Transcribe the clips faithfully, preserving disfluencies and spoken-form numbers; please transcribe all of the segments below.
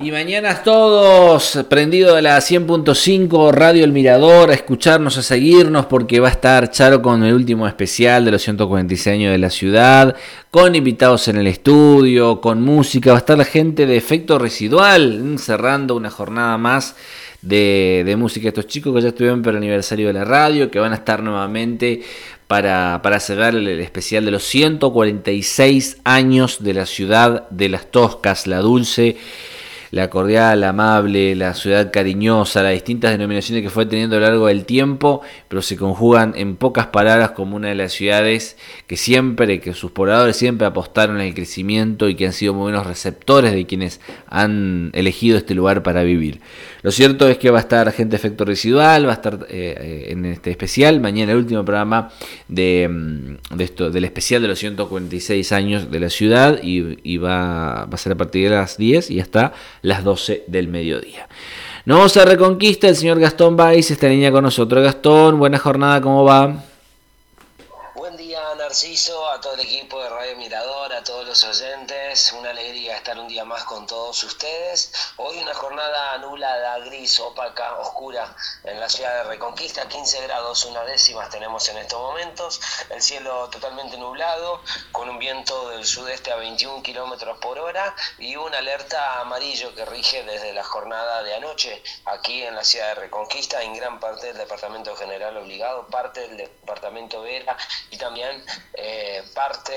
Y mañana todos prendidos de la cien punto cinco Radio El Mirador, a escucharnos, a seguirnos, porque va a estar Charo con el último especial de los ciento cuarenta y seis años de la ciudad, con invitados en el estudio, con música. Va a estar la gente de Efecto Residual, cerrando una jornada más de, de música. Estos chicos que ya estuvieron por el aniversario de la radio, que van a estar nuevamente para, para cerrar el, el especial de los ciento cuarenta y seis años de la ciudad de Las Toscas, la dulce, la cordial, la amable, la ciudad cariñosa, las distintas denominaciones que fue teniendo a lo largo del tiempo, pero se conjugan en pocas palabras como una de las ciudades que siempre, que sus pobladores siempre apostaron en el crecimiento y que han sido muy buenos receptores de quienes han elegido este lugar para vivir. Lo cierto es que va a estar gente de Efecto Residual, va a estar eh, en este especial, mañana el último programa de, de esto, del especial de los ciento cuarenta y seis años de la ciudad, y, y va, va a ser a partir de las diez y hasta las doce del mediodía. Nos vamos a Reconquista, el señor Gastón Báez está en línea con nosotros. Gastón, buena jornada, ¿cómo va? Buen día, Narciso, a todo el equipo de Radio Mirador, a todos los oyentes. Una alegría estar un día más con todos ustedes. Hoy una jornada nublada, gris, opaca, oscura en la ciudad de Reconquista. quince grados, una décimas tenemos en estos momentos. El cielo totalmente nublado, con un viento del sudeste a veintiún kilómetros por hora y una alerta amarillo que rige desde la jornada de anoche aquí en la ciudad de Reconquista, en gran parte del Departamento General Obligado, parte del Departamento Vera y también eh, parte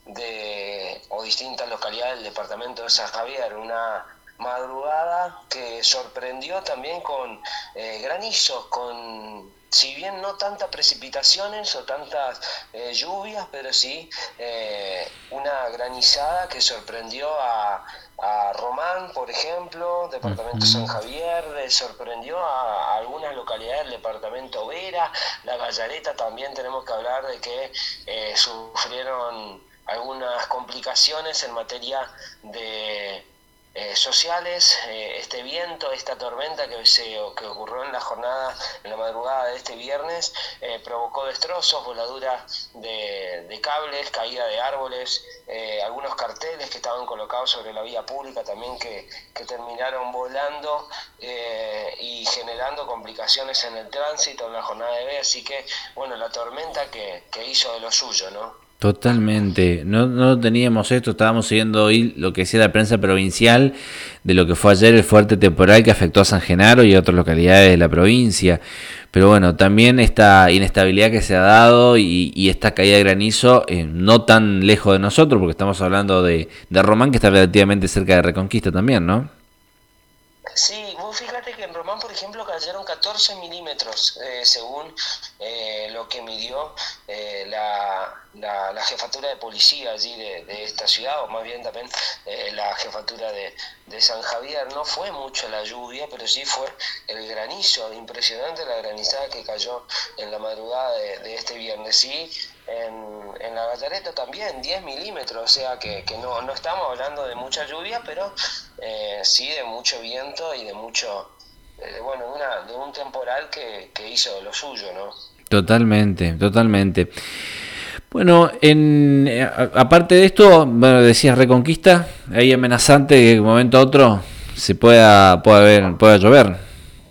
de o distintas localidades del departamento de San Javier. Una madrugada que sorprendió también con eh, granizos, con, si bien no tantas precipitaciones o tantas eh, lluvias, pero sí eh, una granizada que sorprendió a, a Román, por ejemplo, departamento San Javier, eh, sorprendió a, a algunas localidades del departamento Vera, la Gallareta también tenemos que hablar de que eh, sufrieron algunas complicaciones en materia de Eh, sociales. Eh, este viento, esta tormenta que, se, que ocurrió en la jornada, en la madrugada de este viernes, eh, provocó destrozos, voladuras de, de cables, caída de árboles, eh, algunos carteles que estaban colocados sobre la vía pública también que, que terminaron volando eh, y generando complicaciones en el tránsito en la jornada de hoy. Así que, bueno, la tormenta que, que hizo de lo suyo, ¿no? Totalmente, no, no teníamos esto, estábamos siguiendo hoy lo que decía la prensa provincial de lo que fue ayer el fuerte temporal que afectó a San Genaro y a otras localidades de la provincia, pero bueno, también esta inestabilidad que se ha dado y, y esta caída de granizo eh, no tan lejos de nosotros, porque estamos hablando de, de Román, que está relativamente cerca de Reconquista también, ¿no? Sí, vos fíjate que en Román, por ejemplo, cayeron catorce milímetros, eh, según eh, lo que midió eh, la, la, la jefatura de policía allí de, de esta ciudad, o más bien también eh, la jefatura de, de San Javier. No fue mucho la lluvia, pero sí fue el granizo, impresionante la granizada que cayó en la madrugada de, de este viernes. Sí, en, en la Gallareta también, diez milímetros, o sea que, que no, no estamos hablando de mucha lluvia, pero eh, sí de mucho viento y de mucho, eh, bueno, una, de un temporal que, que hizo lo suyo, ¿no? Totalmente, totalmente. Bueno, en, a, aparte de esto, bueno, decías Reconquista, hay amenazante que de un momento a otro se pueda, pueda, haber, pueda llover.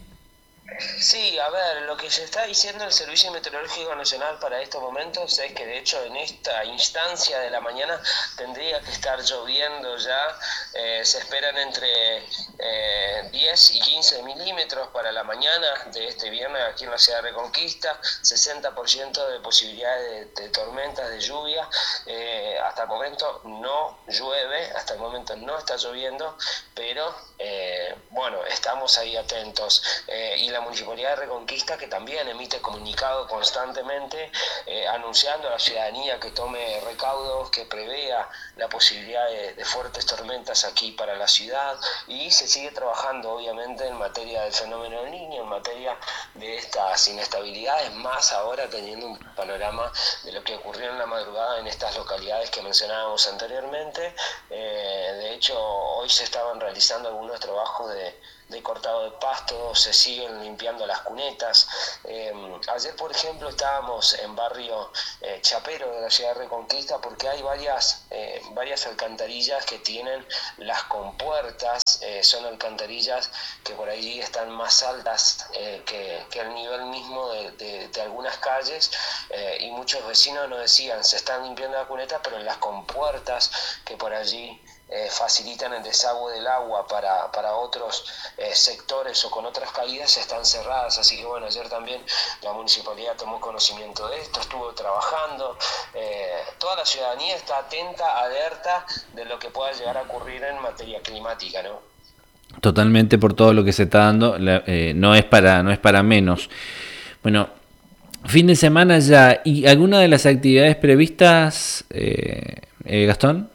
Sí, a ver, lo que se está diciendo el Servicio Meteorológico Nacional para estos momentos es que de hecho en esta instancia de la mañana tendría que estar lloviendo ya. Eh, se esperan entre eh, diez y quince milímetros para la mañana de este viernes aquí en la ciudad de Reconquista, sesenta por ciento de posibilidades de, de tormentas, de lluvia. Eh, hasta el momento no llueve, hasta el momento no está lloviendo, pero eh, bueno, estamos ahí atentos. Eh, y la Municipalidad de Reconquista, que también emite comunicado constantemente eh, anunciando a la ciudadanía que tome recaudos, que prevea la posibilidad de, de fuertes tormentas aquí para la ciudad, y se sigue trabajando obviamente en materia del fenómeno del Niño, en materia de estas inestabilidades, más ahora teniendo un panorama de lo que ocurrió en la madrugada en estas localidades que mencionábamos anteriormente. Eh, de hecho, hoy se estaban realizando algunos trabajos de de cortado de pasto, se siguen limpiando las cunetas, eh, Eh, ayer, por ejemplo, estábamos en barrio eh, Chapero de la ciudad de Reconquista, porque hay varias, eh, varias alcantarillas que tienen las compuertas, eh, son alcantarillas que por allí están más altas eh, que, que el nivel mismo de, de, de algunas calles, eh, y muchos vecinos nos decían, se están limpiando la cuneta, pero en las compuertas que por allí Eh, facilitan el desagüe del agua para, para otros eh, sectores o con otras caídas están cerradas. Así que bueno, ayer también la municipalidad tomó conocimiento de esto, estuvo trabajando, eh, toda la ciudadanía está atenta, alerta de lo que pueda llegar a ocurrir en materia climática, ¿no? Totalmente, por todo lo que se está dando, la, eh, no es para, no es para menos. Bueno, fin de semana ya, ¿y alguna de las actividades previstas, eh, eh, Gastón?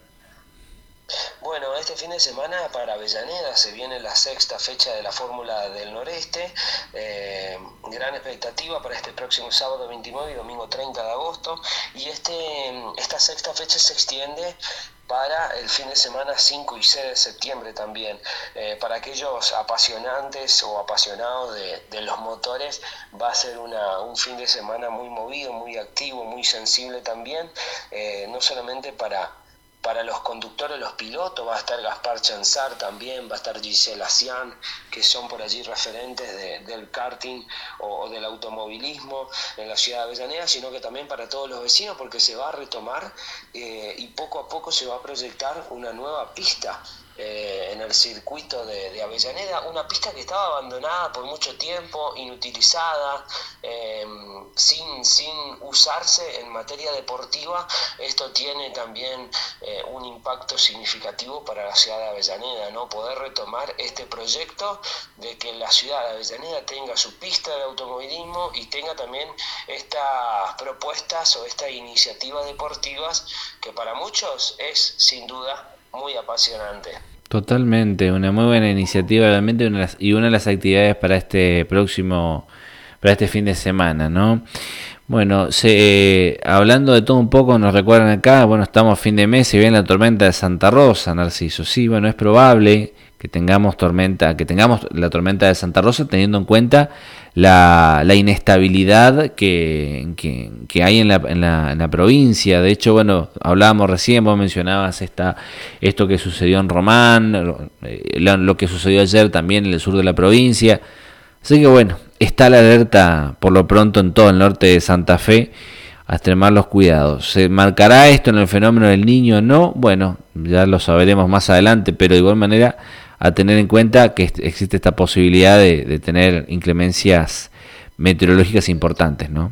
Bueno, este fin de semana para Avellaneda se viene la sexta fecha de la Fórmula del Noreste, eh, gran expectativa para este próximo sábado veintinueve y domingo treinta de agosto, y este, esta sexta fecha se extiende para el fin de semana cinco y seis de septiembre también. Eh, para aquellos apasionantes o apasionados de, de los motores, va a ser una, un fin de semana muy movido, muy activo, muy sensible también, eh, no solamente para... Para los conductores, los pilotos, va a estar Gaspar Chanzar también, va a estar Giselle Asian, que son por allí referentes de, del karting o, o del automovilismo en la ciudad de Avellaneda, sino que también para todos los vecinos, porque se va a retomar eh, y poco a poco se va a proyectar una nueva pista eh, en el circuito de, de Avellaneda, una pista que estaba abandonada por mucho tiempo, inutilizada, eh, sin, sin usarse en materia deportiva. Esto tiene también eh, un impacto significativo para la ciudad de Avellaneda, ¿no? Poder retomar este proyecto de que la ciudad de Avellaneda tenga su pista de automovilismo y tenga también estas propuestas o estas iniciativas deportivas que para muchos es sin duda muy apasionante. Totalmente, una muy buena iniciativa realmente, una de las, y una de las actividades para este próximo, para este fin de semana, ¿no? Bueno, se, hablando de todo un poco, nos recuerdan acá, bueno, estamos a fin de mes y viene la tormenta de Santa Rosa, Narciso. Sí, bueno, es probable que tengamos tormenta, que tengamos la tormenta de Santa Rosa, teniendo en cuenta la, la inestabilidad que, que, que hay en la, en, la, en la provincia. De hecho, bueno, hablábamos recién, vos mencionabas esta, esto que sucedió en Román, lo, lo que sucedió ayer también en el sur de la provincia. Así que bueno, está la alerta por lo pronto en todo el norte de Santa Fe a extremar los cuidados. ¿Se marcará esto en el fenómeno del Niño o no? Bueno, ya lo sabremos más adelante, pero de igual manera a tener en cuenta que existe esta posibilidad de, de tener inclemencias meteorológicas importantes, ¿no?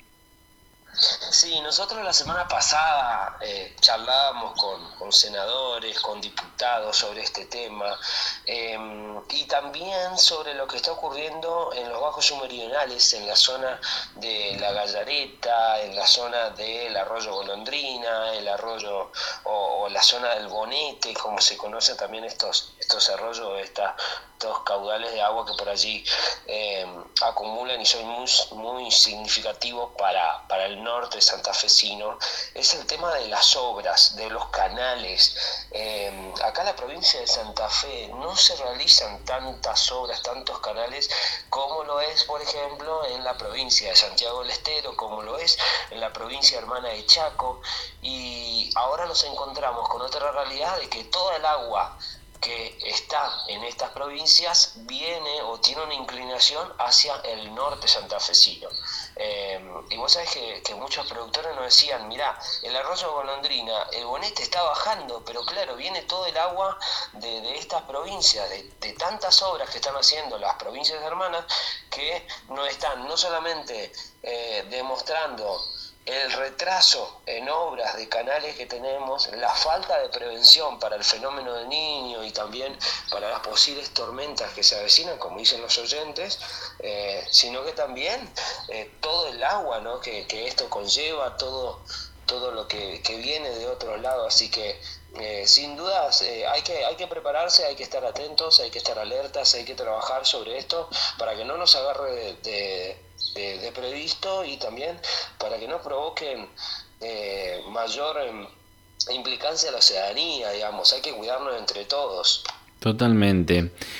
Sí, nosotros la semana pasada eh, charlábamos con, con senadores, con diputados sobre este tema, eh, y también sobre lo que está ocurriendo en los bajos meridionales, en la zona de la Gallareta, en la zona del arroyo Golondrina, el arroyo o, o la zona del Bonete, como se conocen también estos, estos arroyos, esta, estos caudales de agua que por allí eh, acumulan y son muy, muy significativos para, para el norte santafesino. Es el tema de las obras, de los canales. Eh, acá en la provincia de Santa Fe no se realizan tantas obras, tantos canales como lo es, por ejemplo, en la provincia de Santiago del Estero, como lo es en la provincia hermana de Chaco, y ahora nos encontramos con otra realidad de que toda el agua que está en estas provincias viene o tiene una inclinación hacia el norte santafesino. Eh, y vos sabés que, que muchos productores nos decían, mirá, el arroyo Golondrina, el Bonete está bajando, pero claro, viene todo el agua de, de estas provincias, de, de tantas obras que están haciendo las provincias hermanas, que no están no solamente eh, demostrando el retraso en obras de canales que tenemos, la falta de prevención para el fenómeno del Niño y también para las posibles tormentas que se avecinan, como dicen los oyentes, eh, sino que también eh, todo el agua, ¿no?, que, que esto conlleva, todo, todo lo que, que viene de otro lado. Así que eh, sin dudas eh, hay que, hay que prepararse, hay que estar atentos, hay que estar alertas, hay que trabajar sobre esto para que no nos agarre de, de De, de previsto y también para que no provoquen eh, mayor eh, implicancia a la ciudadanía, digamos. Hay que cuidarnos entre todos. Totalmente.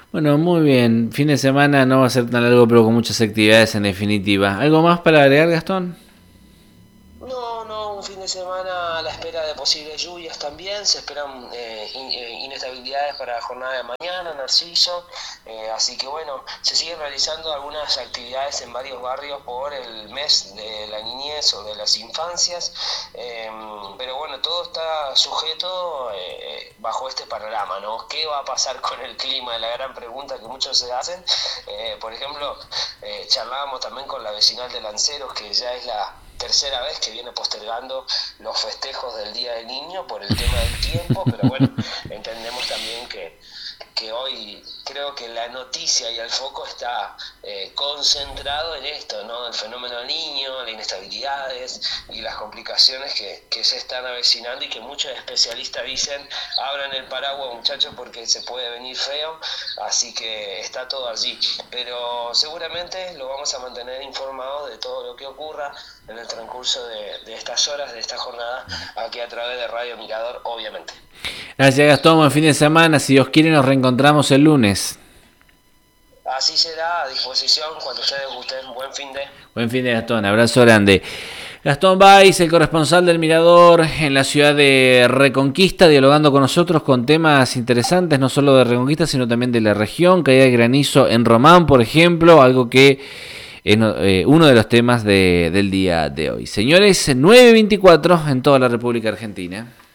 Bueno, muy bien. Fin de semana no va a ser tan largo, pero con muchas actividades en definitiva. ¿Algo más para agregar, Gastón? No, no, un fin de semana a la espera de posibles lluvias también, se esperan eh, in, eh, inestabilidades para la jornada de mañana, Narciso, eh, así que bueno, se siguen realizando algunas actividades en varios barrios por el mes de la niñez o de las infancias, eh, pero bueno, todo está sujeto eh, bajo este panorama, ¿no? ¿Qué va a pasar con el clima? La gran pregunta que muchos se hacen. Eh, por ejemplo, eh, charlábamos también con la vecinal de Lanceros, que ya es la tercera vez que viene postergando los festejos del Día del Niño por el tema del tiempo, pero bueno, entendemos también que, que hoy creo que la noticia y el foco está eh, concentrado en esto, ¿no? El fenómeno del niño, las inestabilidades y las complicaciones que, que se están avecinando y que muchos especialistas dicen, abran el paraguas, muchachos, porque se puede venir feo, así que está todo allí, pero seguramente lo vamos a mantener informado de todo lo que ocurra en el transcurso de, de estas horas, de esta jornada, aquí a través de Radio Mirador, obviamente. Gracias, Gastón. Buen fin de semana. Si Dios quiere, nos reencontramos el lunes. Así será, a disposición cuando ustedes gusten. Buen fin de... Buen fin de, Gastón. Abrazo grande. Gastón Báez, el corresponsal del Mirador en la ciudad de Reconquista, dialogando con nosotros con temas interesantes, no solo de Reconquista, sino también de la región. Caída de granizo en Román, por ejemplo, algo que es eh, uno de los temas de, del día de hoy. Señores, nueve veinticuatro en toda la República Argentina.